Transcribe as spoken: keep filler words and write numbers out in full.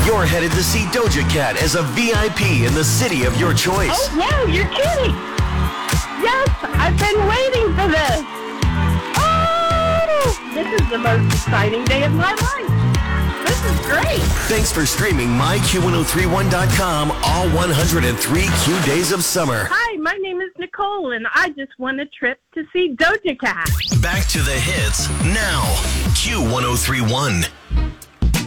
You're headed to see Doja Cat as a V I P in the city of your choice. Oh, no, you're kidding. Yes, I've been waiting for this. Oh, this is the most exciting day of my life. This is great. Thanks for streaming my Q ten thirty-one dot com all one hundred three Q days of summer. Hi, my name is Nicole, and I just won a trip to see Doja Cat. Back to the hits now. Q ten thirty-one.